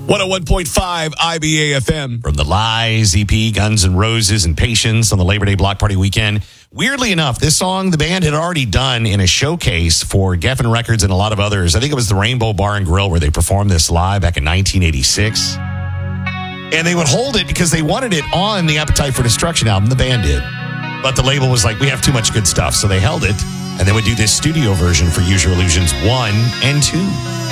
101.5 IBAFM. From the Lies EP, Guns N' Roses, and Patience on the Labor Day Block Party weekend. Weirdly enough, this song the band had already done in a showcase for Geffen Records and a lot of others. I think it was the Rainbow Bar and Grill where they performed this live back in 1986. And they would hold it because they wanted it on the Appetite for Destruction album, the band did. But the label was like, we have too much good stuff, so they held it. And they would do this studio version for Use Your Illusions 1 and 2.